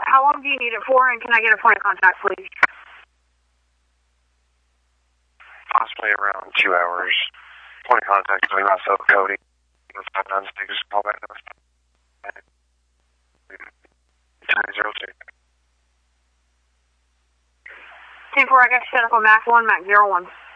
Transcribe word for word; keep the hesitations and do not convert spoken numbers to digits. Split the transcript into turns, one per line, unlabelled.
how long do you need it for, and can I get a point of contact, please?
Possibly around two hours. Point of contact between myself, Cody, and five nine six, call back number nine zero two.
ten four, I got you set up on Mac one, Mac zero one.